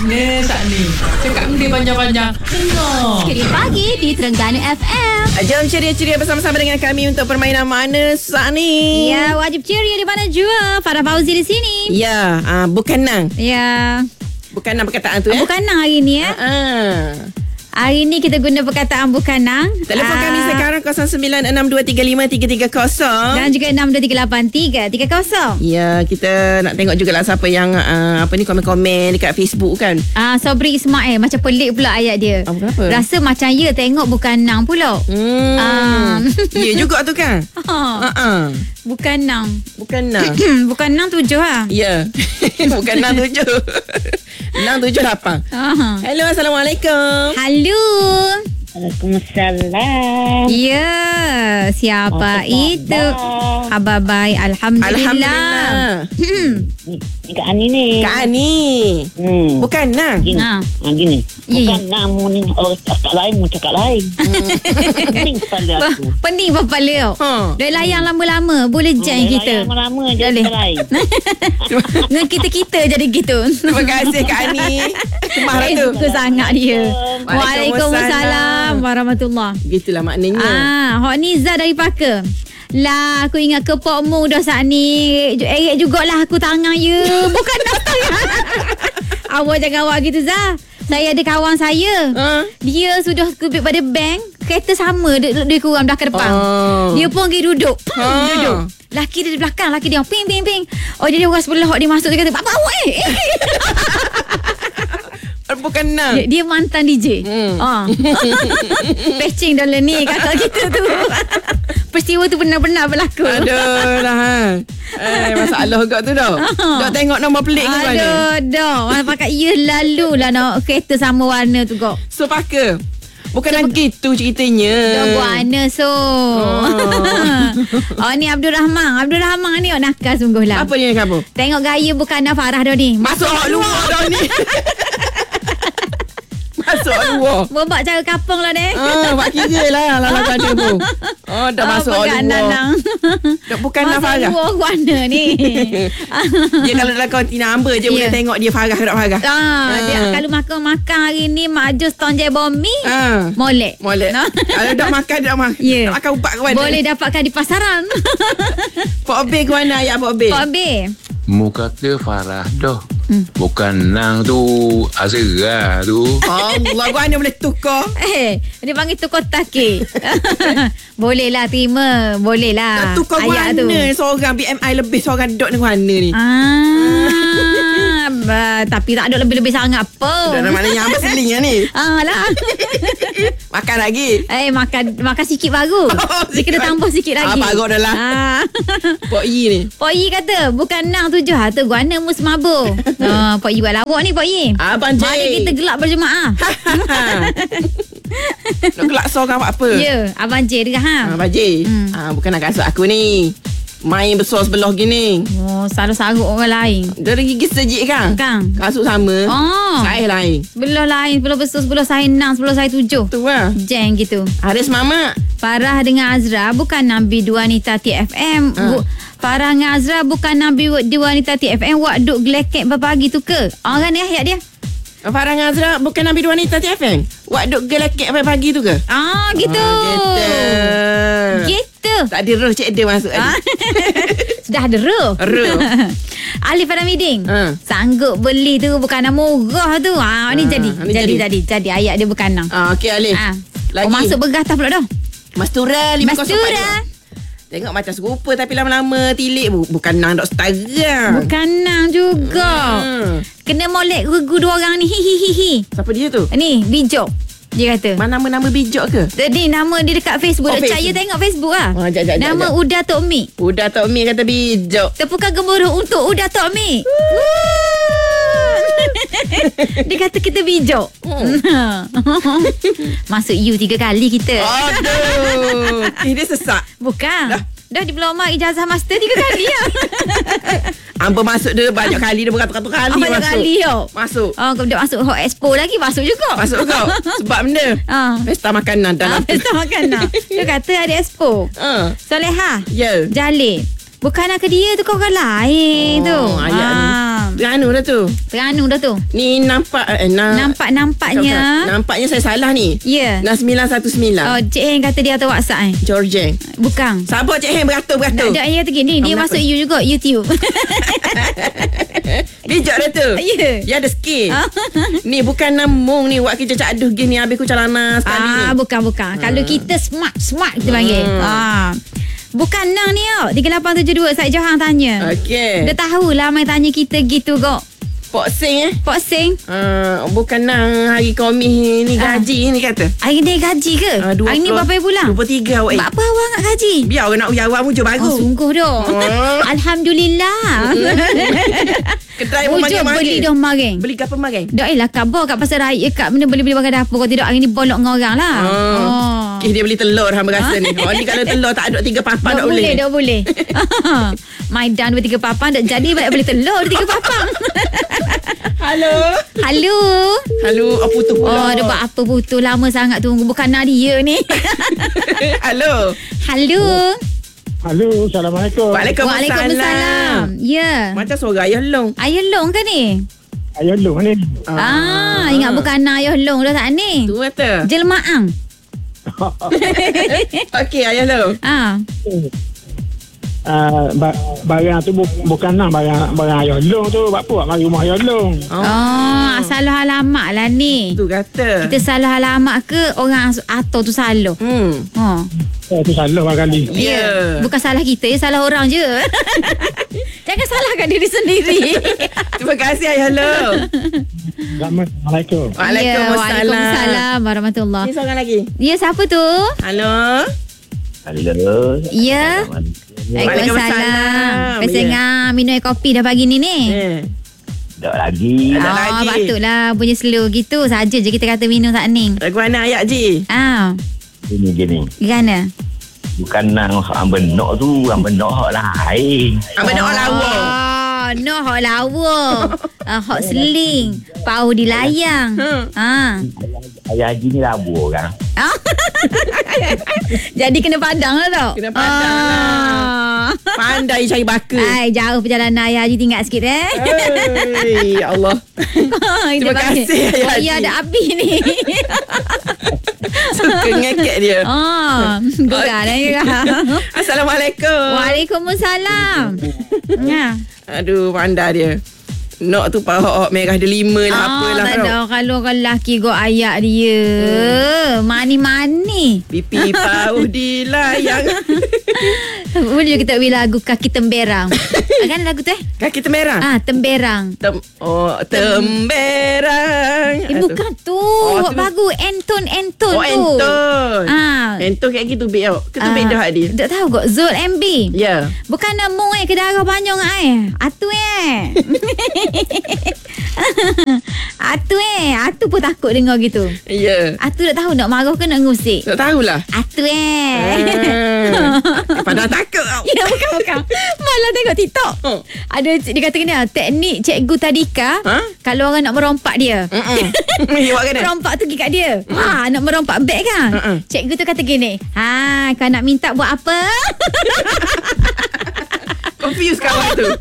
Ni Sak Ni. Cakap dia panjang-panjang. Dengar. Ceria Pagi di Terengganu FM. Jom ceria-ceria bersama-sama dengan kami untuk permainan Mana Sak Ni. Ya, wajib ceria di mana jua. Farah Fauzi di sini. Ya, bukan nang. Ya. Bukan nang perkataan tu Bukan nang hari ni Hari ni kita guna perkataan bukan nang. Telefon kami sekarang 0962353330 dan juga 62383330. Ya, kita nak tengok jugalah siapa yang komen-komen dekat Facebook kan. Sobri Ismail macam pelik pula ayat dia. Kenapa? Rasa macam ya tengok bukan nang pula. Ya juga tu kan. Bukan nang. Bukan nang. Bukan nang 7 Ya. Bukan nang 7. Nang 78. Hello, Assalamualaikum. Halo. Waalaikumsalam. Ya, siapa itu? Khabar baik, Alhamdulillah. Kak Ani ni. Kak Ani. Bukan nang. Gini. Gini. Ya, Bukan namun ni cakap lain, mu cakap lain. Pening kepala aku. Pening kepala kau. Dah layan lama-lama, boleh jam kita. Lama-lama je cakap lain. Dengan kita-kita jadi gitu. Terima kasih Kak Ani. Marah tu. Suka sangat dia. Waalaikumsalam warahmatullahi. Gitulah maknanya. Hok Niza dari Paka. Lah, aku ingat kepokmu dah saat ni. Erik jugalah aku tangan you. Bukan nak tangan. Awak jangan awak gitu, Zah. Saya ada kawan saya. Dia sudah kubik pada bank. Kereta sama dia kurang belakang depan. Dia pun pergi duduk. Duduk. Laki dia di belakang. Laki dia ping ping ping. Oh, dia orang sebelah dia masuk. Dia kata, apa awak Bukan nang. Dia mantan DJ. Patching dalam ni kakak kita tu. Peristiwa tu benar-benar berlaku. Aduh lah. Masalah juga tu dah. Dah tengok nombor pelik ke mana? Aduh, dah. Orang pakai ya lalu lah nak kereta sama warna tu kok. So Paka, bukan gitu ceritanya. Dah warna so. Ni Abdul Rahman ni nakal sungguh lah. Apa dia kamu? Tengok gaya bukan Farah dah ni. Masuk luar dah ni. Masuk luar. Buat cara kapung lah deh. Buat kira lah Lala ada pun. Dah masuk luar. Dah bukan nak Farah. Masuk luar warna ni. Dia kalau dalam kontina Amber je boleh tengok dia Farah ke tak Farah. Dia kalau makan hari ni Mak Jus tonjai bomi. Molek. Kalau tak makan dia tak makan. Nak makan ubat ke mana? Boleh dapatkan di pasaran. Pok B ke mana ayat Pok B? Pok B. Mu kata Farah dah. Bukan nang tu Azra tu. Allah, gua mana boleh tukar. Dia panggil tukar takik. Boleh lah terima. Boleh lah. Tukar ayat mana tu. seorang BMI lebih seorang dot ni mana ni. Tapi tak ada lebih-lebih sangat apa. Dah maknanya apa seling ni. Lah. Makan lagi. Makan sikit baru. Dia kena tambah sikit lagi. Baru dah lah. Pok Yi ni. Pok Yi kata bukan nang 7 tu guana mus mabur. Pok Yi buat lawak ni Pok Yi. Abang J. Mari kita gelak berjemaah. Nak gelak seorang buat apa? Ya, Abang J dia Abang J. Bukan nak kasut aku ni. Main besar sebelah gini. Sarut-sarut orang lain. Dia ada gigi sejik kan? Kasut sama. Saiz lain. Sebelah lain. Sebelah besar, sebelah saya 6, sebelah saya 7. Tu lah. Jeng gitu. Haris Mama. Farah dengan Azra bukan Nabi dua wanita TFM. Farah dengan Azra bukan Nabi dua wanita TFM. Wak duk gelekek pagi tu ke? Orang ni ayat dia. Farah dengan Azra bukan Nabi dua wanita TFM. Wak duk gelekek pagi tu ke? Gitu. Gitu. Tak ada roh cik dia masuk tadi. Sudah ada roh. Alif pada meeting. Sanggup beli tu bukan murah tu. Ni jadi ayat dia bukan nang. Okey Alif. Lagi. Masuk bergatah pula dah. Mastura 504. Tengok macam serupa tapi lama-lama tilik bukan nang dok setara. Bukan nang juga. Kena molek regu dua orang ni. Hihihihi. Siapa dia tu? Ni bijok. Dia kata. Mana nama bijok ke? Tadi nama dia dekat Facebook. Saya tengok Facebook lah. Nama Uda Tok Mi. Uda Tok Mi kata bijok. Tepukan gemuruh untuk Uda Tok Mi. Dia kata kita bijok. Masuk U 3 kali kita. Aduh. Dia sesak. Bukan. Dah diploma ijazah master 3 kali lah. Amber masuk dia banyak kali. Dia beratus-ratus kali banyak masuk. Kali yo. Masuk. Kemudian masuk Hot Expo lagi. Masuk juga. Masuk kau. Sebab benda pesta makanan dalam pesta makanan. Dia kata ada expo. Solehah. Ya. Jalil. Bukan nak ke dia tu kau orang lain tu. Ayat ni. Terengganu dah tu. Terengganu dah tu. Ni Nampaknya. Nampaknya saya salah ni. Ya. Nah 919. Oh, Cik Heng kata dia atas WhatsApp George. Bukan. Sabar Cik Heng beratur. Tak, dia kata gini. Dia masuk you juga, YouTube. Bijak dah tu. Ya. Dia ada skill. Ni bukan namung ni buat kerja caduh gini habis ku calana sekali ni. Bukan. Kalau kita smart kita panggil. Bukan nang ni 3872 Syed Johan tanya. Okey. Dia tahulah main tanya kita gitu kok. Pok Sing Pok Sing. Bukan nang hari komis ni gaji ni kata. Hari ni gaji ke? Hari ni berapa bulan? 23 awak. Apa awak nak gaji? Biar orang nak uya awak muncul baru. Sungguh dah. Alhamdulillah. Kedai pun Wujud beli dah maring. Beli apa maring? Dak lah khabar kat pasar raya kat mana beli-beli bagai dapur. Kalau tidak hari ni bolok dengan orang lah. Dia beli telur hamba rasa ni. Orang ni kalau telur tak ada 3 papan tak boleh. Tak boleh. Maidan 2-3 papan tak jadi baik beli telur 3 papan. Halo. Apa tu pula? Dia buat apa putus lama sangat tunggu. Bukan nak dia ni. Halo. Halo, Assalamualaikum. Waalaikumsalam. Ya. Macam suara Ayah Long. Ayah Long ke ni? Ayah Long ni. Ingat bukan anak Ayah Long dah tak ni? Tu kata. Jelmaang. Okey Ayah Long. Barang tu bukan nak barang Ayah Long tu. Buat apa mari rumah Ayah Long? Salah alamat lah ni. Tu kata. Kita salah alamat ke orang atau tu salah? Tu salah kali. Ya. Bukan salah kita, salah orang je. Jangan salahkan diri sendiri. Terima kasih Ayah Long. Assalamualaikum. Waalaikumsalam warahmatullahi. Ni seorang lagi. Ya, siapa tu? Halo. Ya. Waalaikumsalam. Pesengan minum air kopi dah pagi ni. Tak lagi. Patutlah punya slow gitu. Saja je kita kata minum tak ning. Lagu mana ayat Ji? Gini. Gimana? Bukan nang hak benok tu, hak benok hak lain. Benok lawa. No hak lawa. Hak seling. Pau dilayang. Ayah Haji ni labu orang. Jadi kena padang lah tau. Kena padang lah. Pandai cari baka. Jauh perjalanan Ayah Haji tinggal sikit Ya Allah. Terima kasih Ayah Haji. Ya ada api ni. Suka ngekek dia. Gegar dah. Assalamualaikum. Waalaikumsalam. Aduh, pandai dia. Nok tu pahok merah delima lah apalah. Tak ada. Kalau lelaki go ayak dia. Mani-mani. Pipi pauh dilayang. Boleh kita beri lagu Kaki Temberang. Kan lagu tu Kaki Temberang? Temberang. Temberang. Bukan tu. Bagus. Enton tu. Enton. Enton kayak gitu bik awak. Ketubik dah dia. Tak tahu kok. Zul MB. Ya. Bukan nama ke darah panjang Atu Atu pun takut dengar gitu. Ya. Atu tak tahu nak marah ke nak ngusik. Tak tahulah. Atu Padahal takut tau. Ya, bukan. Malah tengok TikTok. Ada dia kata kena teknik cikgu tadika. Kalau orang nak merompak dia. Merompak tu pergi kat dia. Nak merompak beg kan. Cikgu tu kata gini. Kau nak minta buat apa? Confuse kawan tu.